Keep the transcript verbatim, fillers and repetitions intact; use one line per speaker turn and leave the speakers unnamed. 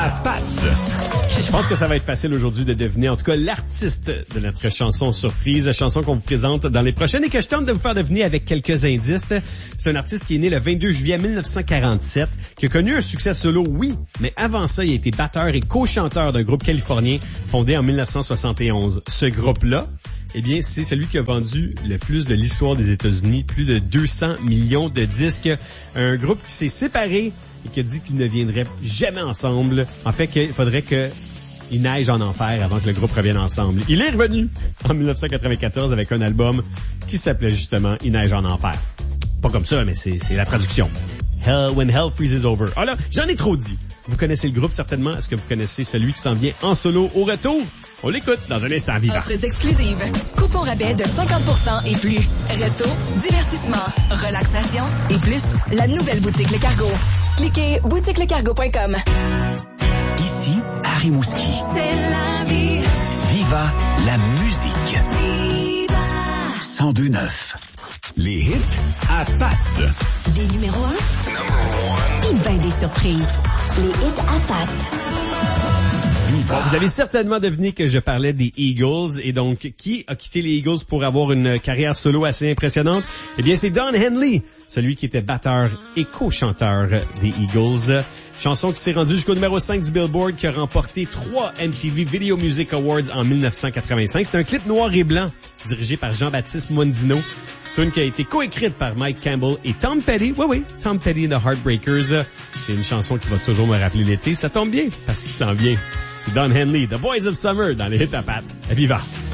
à Pat. Je pense que ça va être facile aujourd'hui de deviner, en tout cas, l'artiste de notre chanson surprise, chanson qu'on vous présente dans les prochaines et que je tente de vous faire deviner avec quelques indices. C'est un artiste qui est né le vingt-deux juillet mille neuf cent quarante-sept, qui a connu un succès solo, oui, mais avant ça, il a été batteur et co-chanteur d'un groupe californien fondé en mille neuf cent soixante et onze. Ce groupe-là, eh bien, c'est celui qui a vendu le plus de l'histoire des États-Unis, plus de deux cents millions de disques. Un groupe qui s'est séparé et qui a dit qu'ils ne viendraient jamais ensemble. En fait, qu'il faudrait que il neige en enfer avant que le groupe revienne ensemble. Il est revenu en mille neuf cent quatre-vingt-quatorze avec un album qui s'appelait justement Il neige en enfer. Pas comme ça, mais c'est, c'est la traduction. Hell, When Hell Freezes Over. Ah là, j'en ai trop dit. Vous connaissez le groupe certainement. Est-ce que vous connaissez celui qui s'en vient en solo au retour? On l'écoute dans un instant vivant.
Offres exclusives. Coupons rabais de cinquante pour cent et plus. Resto, divertissement, relaxation et plus. La nouvelle boutique Le Cargo. Cliquez boutique le cargo point com.
Ici, Harry Mouski.
C'est la vie.
Viva la musique.
Viva.
cent deux neuf.
Les hits à Pat.
Des numéros un. Et ben des surprises. Les hits à Pat.
Bon, vous avez certainement deviné que je parlais des Eagles. Et donc, qui a quitté les Eagles pour avoir une carrière solo assez impressionnante? Eh bien, c'est Don Henley, celui qui était batteur et co-chanteur des Eagles. Chanson qui s'est rendue jusqu'au numéro cinq du Billboard, qui a remporté trois M T V Video Music Awards en mille neuf cent quatre-vingt-cinq. C'est un clip noir et blanc, dirigé par Jean-Baptiste Mondino. Tune qui a été coécrite par Mike Campbell et Tom Petty. Oui, oui, Tom Petty and the Heartbreakers. C'est une chanson qui va toujours me rappeler l'été. Ça tombe bien, parce qu'il s'en vient. C'est Don Henley, The Boys of Summer, dans les hits à Pat. À Viva!